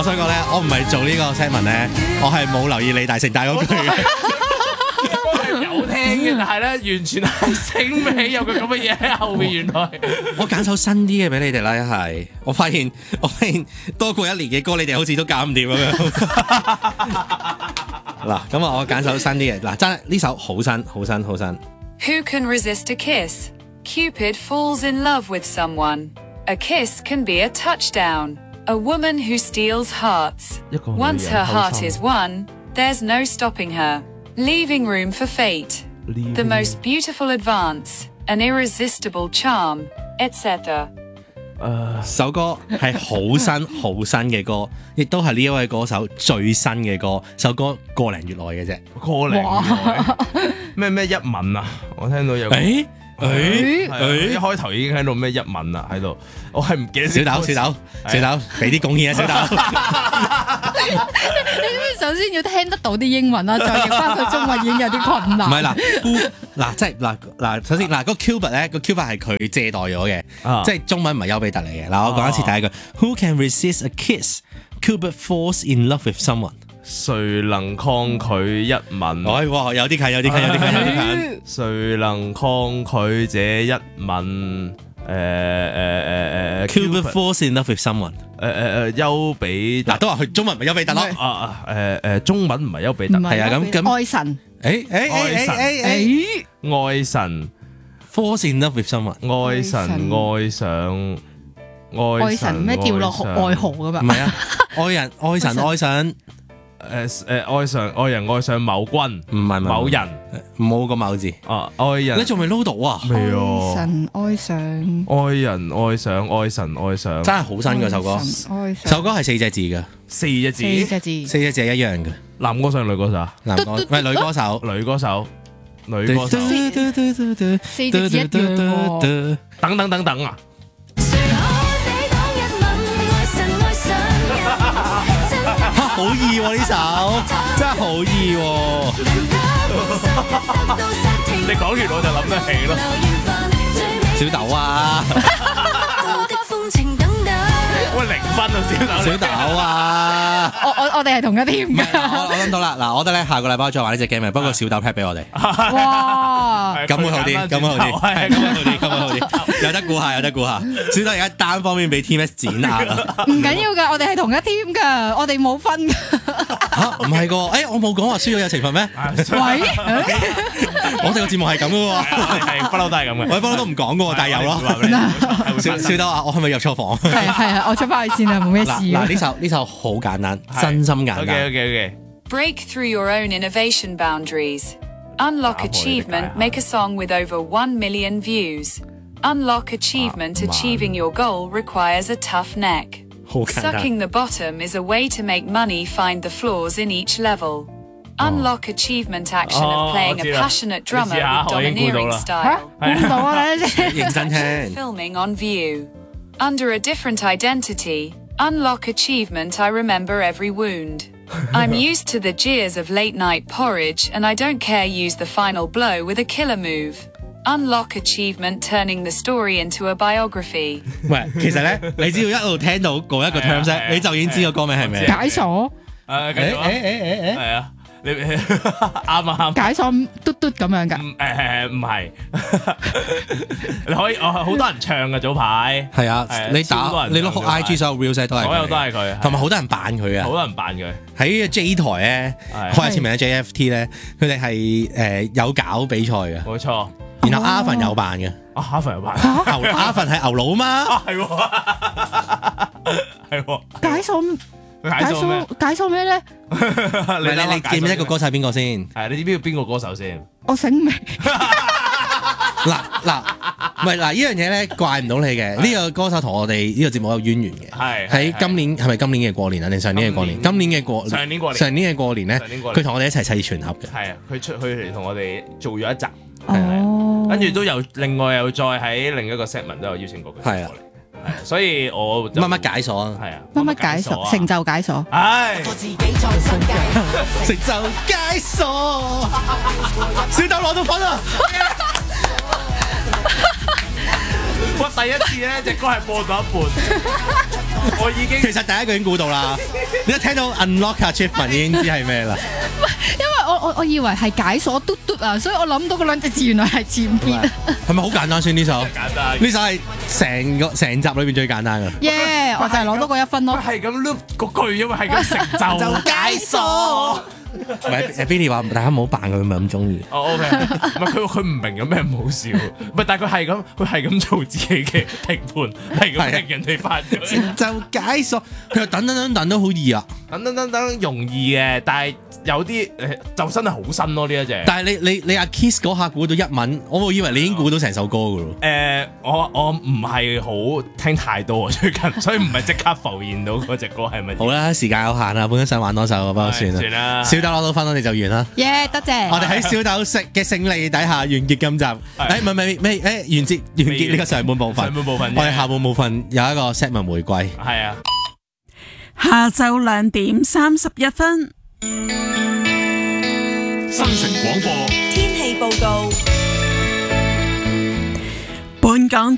我想講咧，我唔係做呢個 segment 咧，我係冇留意李大成大嗰句嘅。 有聽嘅，但係咧完全係醒唔起有個咁嘅嘢喺後面。原來我揀首新啲嘅俾你哋啦，一係我發現多過一年嘅歌，你哋好似都搞唔掂咁樣。嗱，咁我揀首新啲嘅，嗱真係呢首好新。 Who can resist a kiss? Cupid falls in love with someone. A kiss can be a touchdown. A woman who steals hearts. Once her heart is won, there's no stopping her. Leaving room for fate. The most beautiful advance. An irresistible charm, etc. 首歌係好新嘅歌，亦都係呢一位歌手最新嘅歌。首歌個零月內嘅啫， 個零咩一吻啊！我聽到有個一開頭已經喺度咩一吻啊喺度，我係唔記得。 小豆，俾啲貢獻啊，小豆。 你首先要聽得到啲英文啦，再譯翻佢中文已經有啲困難。 唔係即係首先嗰個 Cupid 咧，個 Cupid 係佢借代咗嘅，即係中文唔係丘比特嚟嘅。嗱，我講一次第一句 ，Who can resist a kiss? Cupid falls in love with someone. 誰能抗拒一吻？ 哇，有啲近。 誰能抗拒這一吻 ？Cupid falls in love with someone. 丘比特嗱，都話佢中文唔係丘比特咯。 中文唔係丘比特， 係啊，咁愛神， 愛神 falls in love with someone. 愛神愛上愛神咩掉落愛河㗎嘛？ 唔係啊，愛神愛上。 愛人愛上某君， 唔係某人， 冇個某字。 愛人， 你仲未撈到啊？ 未啊？ 神愛上， 愛人愛上，愛神愛上， 真係好新嗰首歌。首歌係4隻字嘅， 四隻字一樣嘅。 男歌手女歌手啊？ 男歌唔係女歌手， 女歌手， 四隻字一樣喎。 等啊！ 好易喎呢首，真係好易喎。 你講完我就諗得起咯。 小豆啊， 喂，0分啊， 小豆啊， 我哋係同一 team 㗎。 我諗到啦，嗱，我覺得咧下個禮拜再玩呢隻 game，不過小豆 pat 俾我哋。 哇， 咁會好啲，咁會好啲，有得估下。小豆而家單方面俾 Team S 剪下啦。 唔緊要㗎，我哋係同一 team 㗎，我哋冇分㗎。 唔係個，我冇講話輸咗有懲罰咩？ 喂， 我哋個節目係咁嘅喎， 係不嬲都係咁嘅， 我不嬲都唔講嘅喎，但係有咯。小豆啊，我係咪入錯房？ 係，我出翻去先啦，冇咩事。 嗱，呢首好簡單，真心簡單。 OK。 Break through your own innovation boundaries. Unlock achievement, make a song with over 1 million views. Unlock achievement, achieving your goal requires a tough neck. Sucking the bottom is a way to make money, find the flaws in each level. Unlock achievement action of playing a passionate drummer with domineering style. 估到啊！ 認真聽。 Filming on view. Under a different identity. Unlock achievement, I remember every wound. I'm used to the jeers of late night porridge and I don't care, use the final blow with a killer move. Unlock achievement, turning the story into a biography. 喂，其實咧，你只要一路聽到嗰一個 terms 咧，你就已經知個歌名係咩。 解鎖， 係啊，你啱。 解鎖嘟嘟咁樣㗎。 唔係，你可以好多人唱嘅早排。 係啊，你打你碌 IG 所有 reels 都係， 所有都係佢， 同埋好多人扮佢啊， 好多人扮佢。 喺 J 台咧，開前面嘅 JFT 咧，佢哋係有搞比賽嘅， 冇錯。 然後阿份有扮嘅， 阿份有扮， 阿份係牛佬啊嘛， 係喎， 解鎖咩咧？ 你記唔記得個歌手係邊個先？ 係你知唔知邊個歌手先？ 我醒唔明。 嗱，唔係嗱，呢樣嘢咧怪唔到你嘅。呢個歌手同我哋呢個節目有淵源嘅。係喺今年，係咪今年嘅過年啊？定上年嘅過年？今年嘅過上年嘅過年咧，佢同我哋一齊砌全盒嘅。 係啊，佢出去嚟同我哋做咗一集。 哦， 跟住都有另外又再喺另一個 segment 都有邀請過佢過嚟。所以我乜解鎖啊？ 係啊， 乜解鎖？成就解鎖。 唉， 成就解鎖，小豆攞到分啊！ 我第一次咧隻歌係播到一半。 我已經其實第一句已經估到啦，你一聽到 unlock achievement 已經知係咩啦。 因為我以為係解鎖嘟嘟啊，所以我諗到嗰兩隻字原來係前邊。 係咪好簡單先呢首？ 簡單， 呢首係成集裏邊最簡單㗎。 耶！我就係攞到嗰1分咯。 係咁 loop 嗰句，因為係咁成就解鎖。 唔係 Billy 話大家唔好扮佢，唔係咁中意。 哦 OK， 唔係佢唔明有咩唔好笑，唔係但係佢係咁做自己嘅評判，係咁評人哋發嘅。 就解鎖，佢又等都好易啊！ 等容易嘅，但係有啲就真係好新咯呢一隻。 但係你阿 Kiss 嗰下估到1吻，我以為你已經估到成首歌㗎咯。 我唔係好聽太多最近，所以唔係即刻浮現到嗰隻歌係咪？ 好啦，時間有限啦，本身想玩多首，不過算啦。小豆攞到分，我哋就完啦。 耶，多謝。 我哋喺小豆嘅勝利底下完結今集。完結呢個上半部分。 上半部分， 我哋下半部分有一個 segment 回歸。 係啊。 下晝2點31分。 新城廣播天氣報告。 本港